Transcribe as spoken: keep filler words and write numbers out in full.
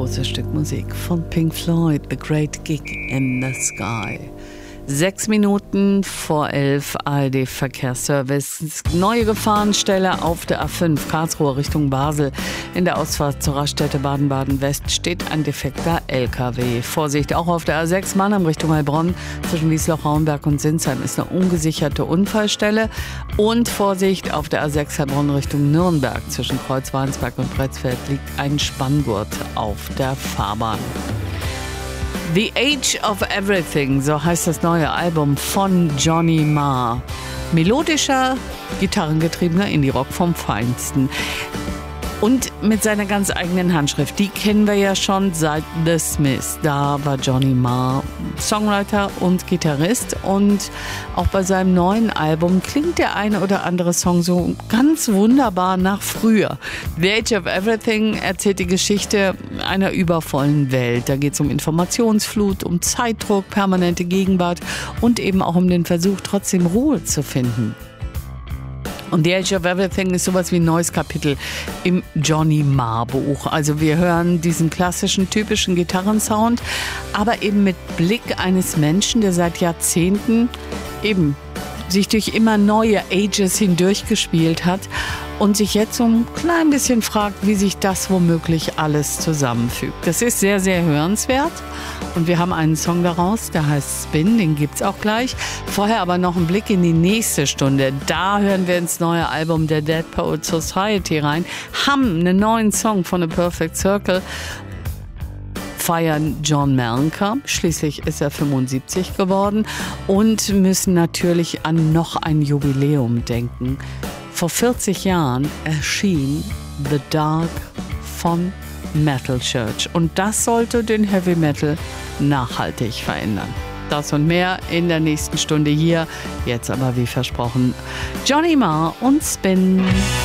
großes Stück Musik von Pink Floyd, The Great Gig in the Sky. Sechs Minuten vor elf, A R D-Verkehrsservice. Neue Gefahrenstelle auf der A fünf, Karlsruhe Richtung Basel. In der Ausfahrt zur Raststätte Baden-Baden-West steht ein defekter L K W. Vorsicht, auch auf der A sechs Mannheim Richtung Heilbronn. Zwischen Wiesloch, Rauenberg und Sinsheim ist eine ungesicherte Unfallstelle. Und Vorsicht, auf der A sechs Heilbronn Richtung Nürnberg. Zwischen Kreuzwarnsberg und Pretzfeld liegt ein Spanngurt auf der Fahrbahn. The Age of Everything, so heißt das neue Album von Johnny Marr. Melodischer, gitarrengetriebener Indie-Rock vom Feinsten. Und mit seiner ganz eigenen Handschrift. Die kennen wir ja schon seit The Smiths. Da war Johnny Marr Songwriter und Gitarrist. Und auch bei seinem neuen Album klingt der eine oder andere Song so ganz wunderbar nach früher. The Age of Everything erzählt die Geschichte einer übervollen Welt. Da geht es um Informationsflut, um Zeitdruck, permanente Gegenwart und eben auch um den Versuch, trotzdem Ruhe zu finden. Und The Age of Everything ist sowas wie ein neues Kapitel im Johnny Marr Buch. Also wir hören diesen klassischen, typischen Gitarrensound, aber eben mit Blick eines Menschen, der seit Jahrzehnten eben sich durch immer neue Ages hindurchgespielt hat und sich jetzt so ein klein bisschen fragt, wie sich das womöglich alles zusammenfügt. Das ist sehr, sehr hörenswert und wir haben einen Song daraus, der heißt Spin, den gibt's auch gleich. Vorher aber noch ein Blick in die nächste Stunde. Da hören wir ins neue Album der Dead Poets Society rein, haben einen neuen Song von The Perfect Circle, feiern John Mellencamp, schließlich ist er fünfundsiebzig geworden, und müssen natürlich an noch ein Jubiläum denken. Vor vierzig Jahren erschien The Dark von Metal Church und das sollte den Heavy Metal nachhaltig verändern. Das und mehr in der nächsten Stunde hier. Jetzt aber wie versprochen Johnny Marr und Spin.